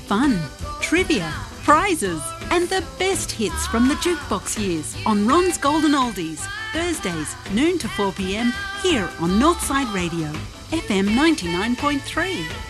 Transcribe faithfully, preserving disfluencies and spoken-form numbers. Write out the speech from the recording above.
fun, trivia, prizes and the best hits from the jukebox years on Ron's Golden Oldies. Thursdays, noon to four p m here on Northside Radio, F M ninety-nine point three.